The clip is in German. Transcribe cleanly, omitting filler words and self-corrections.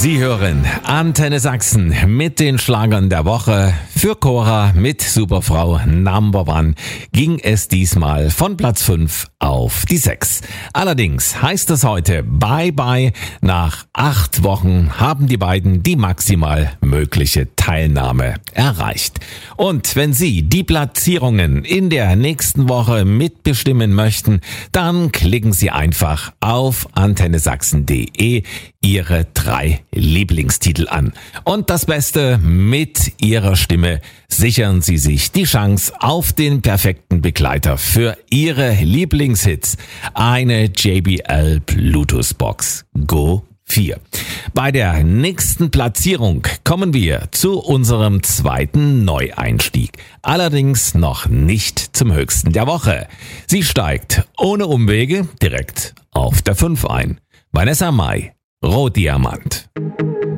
Sie hören Antenne Sachsen mit den Schlagern der Woche. Für Cora mit Superfrau Number One ging es diesmal von Platz 5 auf die 6. Allerdings heißt es heute Bye Bye. Nach 8 Wochen haben die beiden die maximal mögliche Teilnahme erreicht. Und wenn Sie die Platzierungen in der nächsten Woche mitbestimmen möchten, dann klicken Sie einfach auf antennesachsen.de Ihre 3 Lieblingstitel an. Und das Beste, mit Ihrer Stimme sichern Sie sich die Chance auf den perfekten Begleiter für Ihre Lieblingshits. Eine JBL Bluetooth Box Go 4. Bei der nächsten Platzierung kommen wir zu unserem zweiten Neueinstieg. Allerdings noch nicht zum höchsten der Woche. Sie steigt ohne Umwege direkt auf der 5 ein. Vanessa Mai, Rohdiamant.